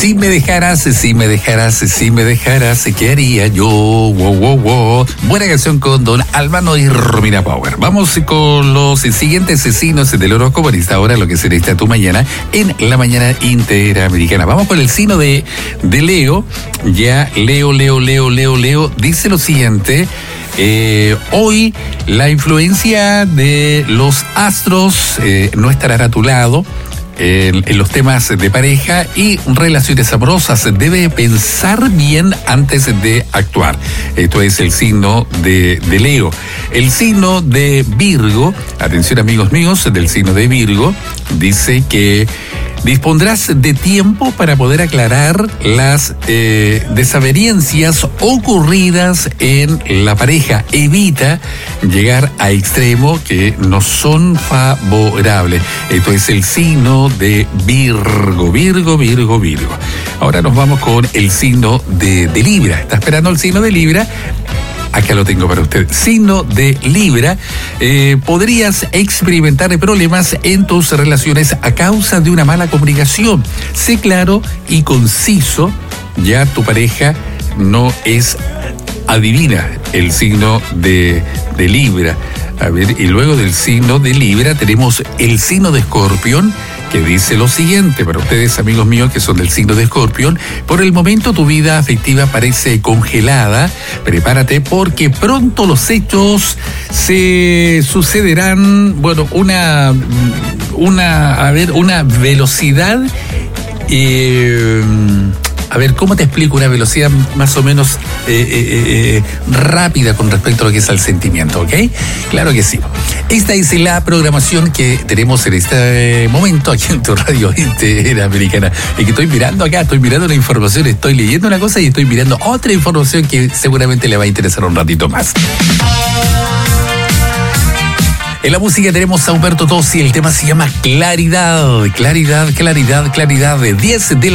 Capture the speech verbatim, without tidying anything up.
Si me dejaras, si me dejaras, si me dejaras, ¿qué haría yo? Wow, wow, wow. Buena canción con Don Albano y Romina Power. Vamos con los siguientes signos del horóscopo. En esta hora, lo que será esta tu mañana, en la mañana interamericana. Vamos con el signo de, de Leo. Ya, Leo, Leo, Leo, Leo, Leo. Dice lo siguiente. Eh, hoy la influencia de los astros eh, no estará a tu lado. En, en los temas de pareja y relaciones amorosas. Debe pensar bien antes de actuar. Esto es el signo de, de Leo. El signo de Virgo, atención amigos míos, del signo de Virgo, dice que dispondrás de tiempo para poder aclarar las eh, desavenencias ocurridas en la pareja. Evita llegar a extremos que no son favorables. Esto es el signo de Virgo, Virgo, Virgo, Virgo. Ahora nos vamos con el signo de, de Libra. ¿Está esperando el signo de Libra? Acá lo tengo para usted. Signo de Libra, eh, podrías experimentar problemas en tus relaciones a causa de una mala comunicación. Sé claro y conciso, ya tu pareja no es adivina el signo de, de Libra. A ver, y luego del signo de Libra tenemos el signo de Escorpión, que dice lo siguiente, para ustedes amigos míos que son del signo de Escorpión: por el momento tu vida afectiva parece congelada, prepárate porque pronto los hechos se sucederán, bueno, una, una, a ver, una velocidad, eh, a ver, ¿cómo te explico? Una velocidad más o menos eh, eh, eh, rápida con respecto a lo que es el sentimiento, ¿ok? Claro que sí. Esta es la programación que tenemos en este momento aquí en tu radio interamericana. Y que estoy mirando acá, estoy mirando una información, estoy leyendo una cosa y estoy mirando otra información que seguramente le va a interesar un ratito más. En la música tenemos a Humberto Tozzi, el tema se llama Claridad, Claridad, Claridad, Claridad, de diez de la